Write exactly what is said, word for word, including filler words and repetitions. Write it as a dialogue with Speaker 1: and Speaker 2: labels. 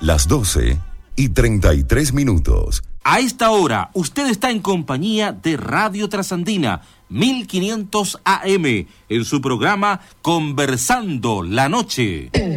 Speaker 1: Las doce y treinta y tres minutos.
Speaker 2: A esta hora, usted está en compañía de Radio Trasandina, mil quinientos A M, en su programa Conversando la Noche.